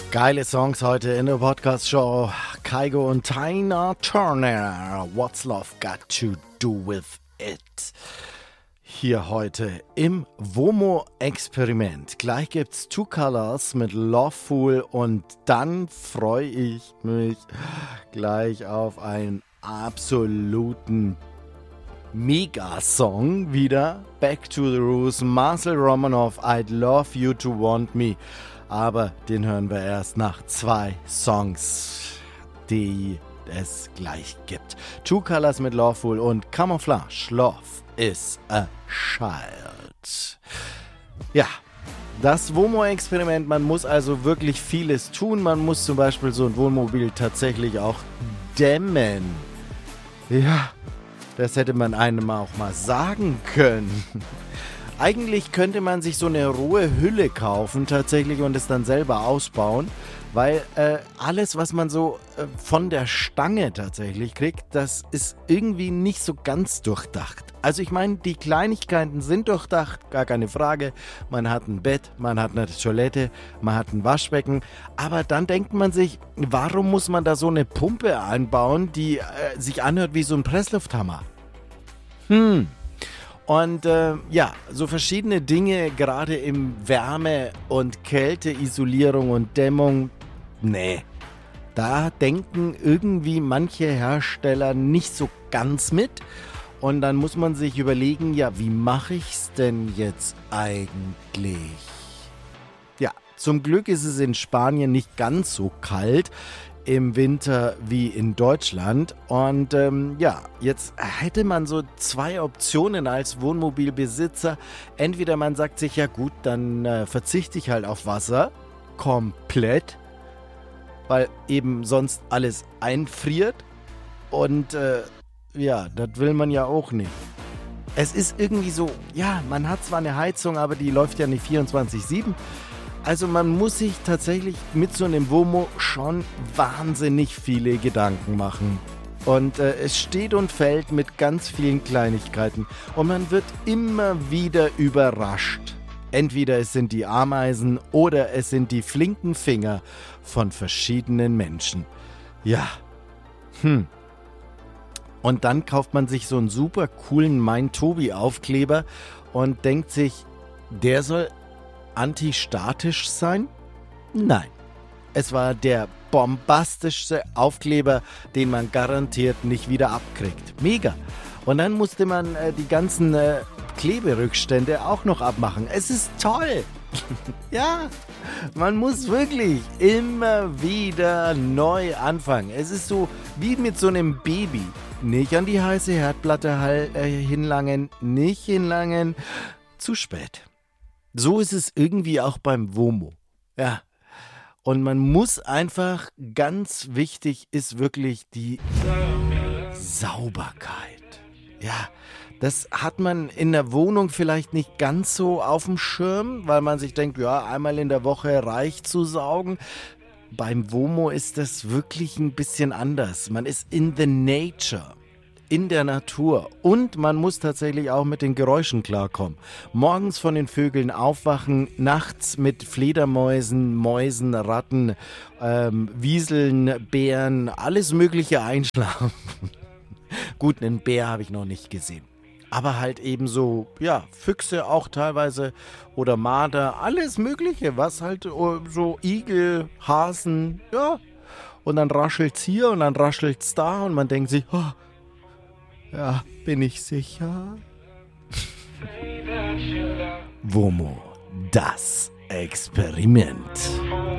Geile Songs heute in der Podcast-Show. Kygo und Tina Turner. What's Love Got to Do With It? Hier heute im WOMO-Experiment. Gleich gibt's Two Colors mit Loveful und dann freue ich mich gleich auf einen absoluten Mega-Song wieder. Back to the Roots, Marcel Romanoff, I'd Love You to Want Me. Aber den hören wir erst nach 2 Songs, die es gleich gibt. Two Colors mit Loveful und Camouflage, Love is a Child. Ja, das WOMO-Experiment, man muss also wirklich vieles tun. Man muss zum Beispiel so ein Wohnmobil tatsächlich auch dämmen. Ja, das hätte man einem auch mal sagen können. Eigentlich könnte man sich so eine rohe Hülle kaufen tatsächlich und es dann selber ausbauen, weil alles, was man so von der Stange tatsächlich kriegt, das ist irgendwie nicht so ganz durchdacht. Also ich meine, die Kleinigkeiten sind durchdacht, gar keine Frage. Man hat ein Bett, man hat eine Toilette, man hat ein Waschbecken, aber dann denkt man sich, warum muss man da so eine Pumpe einbauen, die sich anhört wie so ein Presslufthammer? Und ja, so verschiedene Dinge, gerade im Wärme- und Kälteisolierung und Dämmung, nee, da denken irgendwie manche Hersteller nicht so ganz mit. Und dann muss man sich überlegen, ja, wie mache ich's denn jetzt eigentlich? Ja, zum Glück ist es in Spanien nicht ganz so kalt im Winter wie in Deutschland. Und ja, jetzt hätte man so 2 Optionen als Wohnmobilbesitzer. Entweder man sagt sich, ja gut, dann verzichte ich halt auf Wasser komplett, weil eben sonst alles einfriert. Und ja, das will man ja auch nicht. Es ist irgendwie so, ja, man hat zwar eine Heizung, aber die läuft ja nicht 24/7. Also man muss sich tatsächlich mit so einem WOMO schon wahnsinnig viele Gedanken machen. Und es steht und fällt mit ganz vielen Kleinigkeiten. Und man wird immer wieder überrascht. Entweder es sind die Ameisen oder es sind die flinken Finger von verschiedenen Menschen. Ja, Und dann kauft man sich so einen super coolen Mein-Tobi-Aufkleber und denkt sich, der soll antistatisch sein? Nein. Es war der bombastischste Aufkleber, den man garantiert nicht wieder abkriegt. Mega. Und dann musste man die ganzen Kleberückstände auch noch abmachen. Es ist toll. Ja, man muss wirklich immer wieder neu anfangen. Es ist so wie mit so einem Baby. Nicht an die heiße Herdplatte hinlangen, nicht hinlangen. Zu spät. So ist es irgendwie auch beim WOMO. Ja. Und man muss einfach, ganz wichtig ist wirklich die Sauberkeit. Ja, das hat man in der Wohnung vielleicht nicht ganz so auf dem Schirm, weil man sich denkt, ja, einmal in der Woche reicht zu saugen. Beim WOMO ist das wirklich ein bisschen anders. Man ist in the nature. In der Natur. Und man muss tatsächlich auch mit den Geräuschen klarkommen. Morgens von den Vögeln aufwachen, nachts mit Fledermäusen, Mäusen, Ratten, Wieseln, Bären, alles Mögliche einschlafen. Gut, einen Bär habe ich noch nicht gesehen. Aber halt eben so, ja, Füchse auch teilweise oder Marder, alles Mögliche, was halt so Igel, Hasen, ja. Und dann raschelt's hier und dann raschelt's da und man denkt sich, oh, ja, bin ich sicher? WOMO, das Experiment.